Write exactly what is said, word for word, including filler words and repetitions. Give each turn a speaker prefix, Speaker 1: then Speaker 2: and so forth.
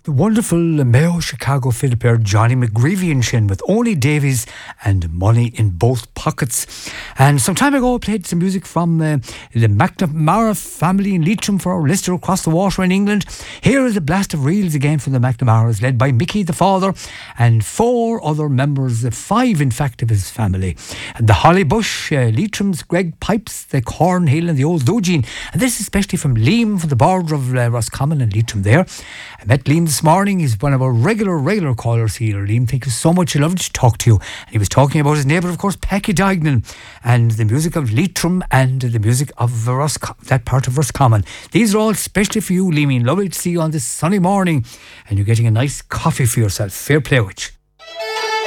Speaker 1: The wonderful Mayo Chicago fiddle player Johnny McGreevy in Shin with Only Davies and Money in Both Pockets. And some time ago I played some music from uh, the McNamara family in Leitrim for our listener across the water in England. Here is a blast of reels again from the McNamaras, led by Mickey the father and four other members, uh, five in fact, of his family. The Holly Bush, uh, Leitrim's Greg Pipes, the Cornhill and the Old Dugeen. And this is especially from Liam, from the border of uh, Roscommon and Leitrim there. I met Liam this morning. He's one of our regular, regular callers here. Liam, thank you so much. I loved to talk to you. And he was talking about his neighbour, of course, Pecky Dignan, and the music of Leitrim and the music of Roscommon, that part of Roscommon. These are all especially for you, Liam. Lovely to see you on this sunny morning. And you're getting a nice coffee for yourself. Fair play with you.